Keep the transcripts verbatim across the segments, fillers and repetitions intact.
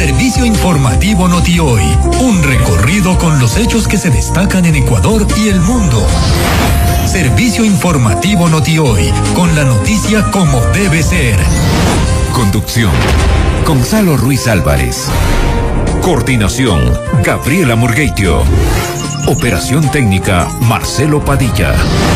Servicio informativo Noti Hoy. Un recorrido con los hechos que se destacan en Ecuador y el mundo. Servicio informativo Noti Hoy, con la noticia como debe ser. Conducción: Gonzalo Ruiz Álvarez. Coordinación: Gabriela Murgueitio. Operación técnica: Marcelo Padilla.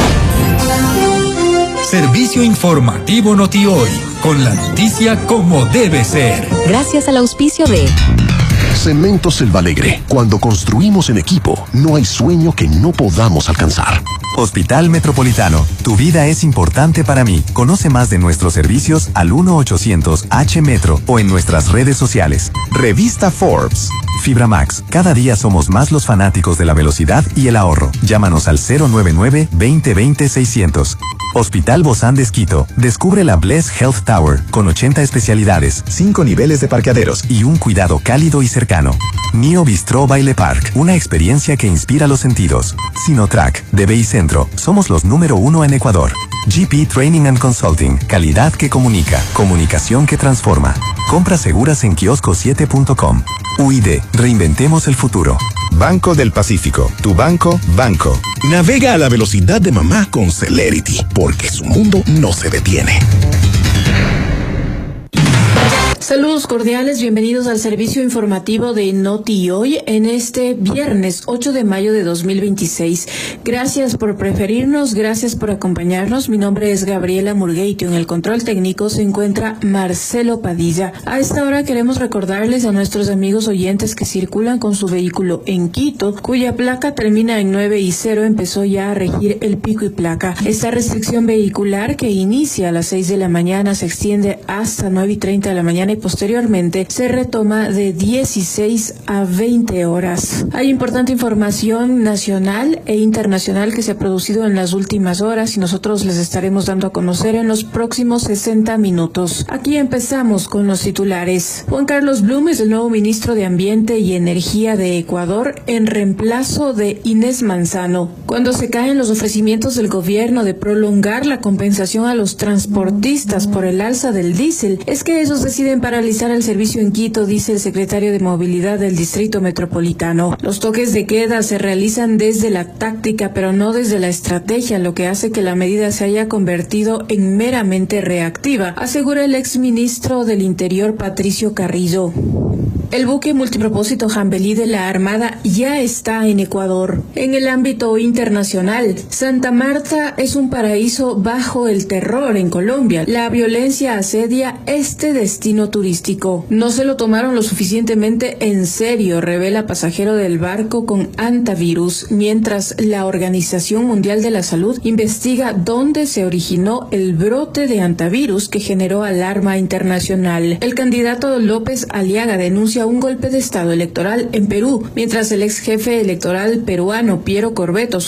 Servicio informativo Noti Hoy, con la noticia como debe ser. Gracias al auspicio de Cemento Selvalegre. Cuando construimos en equipo, no hay sueño que no podamos alcanzar. Hospital Metropolitano. Tu vida es importante para mí. Conoce más de nuestros servicios al uno ochocientos H Metro o en nuestras redes sociales. Revista Forbes. Fibra Max. Cada día somos más los fanáticos de la velocidad y el ahorro. Llámanos al cero nueve nueve, veinte veinte, seiscientos. Hospital Bozán de Esquito. Descubre la Bless Health Tower con ochenta especialidades, cinco niveles de parqueaderos y un cuidado cálido y cercano. Nio Bistro Baile Park. Una experiencia que inspira los sentidos. Sinotrack. D B I Centro. Somos los número uno en Ecuador. G P Training and Consulting. Calidad que comunica. Comunicación que transforma. Compras seguras en kiosco siete punto com. U I D. Reinventemos el futuro. Banco del Pacífico. Tu banco, banco. Navega a la velocidad de mamá con Celerity, porque su mundo no se detiene. Saludos cordiales, bienvenidos al servicio informativo de Noti Hoy en este viernes ocho de mayo de dos mil veintiséis. Gracias por preferirnos, gracias por acompañarnos. Mi nombre es Gabriela Murgueitio. En el control técnico se encuentra Marcelo Padilla. A esta hora queremos recordarles a nuestros amigos oyentes que circulan con su vehículo en Quito, cuya placa termina en nueve y cero, empezó ya a regir el pico y placa. Esta restricción vehicular, que inicia a las seis de la mañana, se extiende hasta nueve y treinta de la mañana y posteriormente se retoma de dieciséis a veinte horas. Hay importante información nacional e internacional que se ha producido en las últimas horas y nosotros les estaremos dando a conocer en los próximos sesenta minutos. Aquí empezamos con los titulares. Juan Carlos Blum es el nuevo ministro de Ambiente y Energía de Ecuador en reemplazo de Inés Manzano. Cuando se caen los ofrecimientos del gobierno de prolongar la compensación a los transportistas por el alza del diésel, es que ellos deciden paralizar el servicio en Quito, dice el secretario de Movilidad del Distrito Metropolitano. Los toques de queda se realizan desde la táctica, pero no desde la estrategia, lo que hace que la medida se haya convertido en meramente reactiva, asegura el exministro del Interior, Patricio Carrillo. El buque multipropósito Jambelí de la Armada ya está en Ecuador. En el ámbito internacional, Santa Marta es un paraíso bajo el terror en Colombia. La violencia asedia este destino turístico. No se lo tomaron lo suficientemente en serio, revela pasajero del barco con antivirus, mientras la Organización Mundial de la Salud investiga dónde se originó el brote de antivirus que generó alarma internacional. El candidato López Aliaga denuncia un golpe de estado electoral en Perú, mientras el ex jefe electoral peruano Piero Corbeto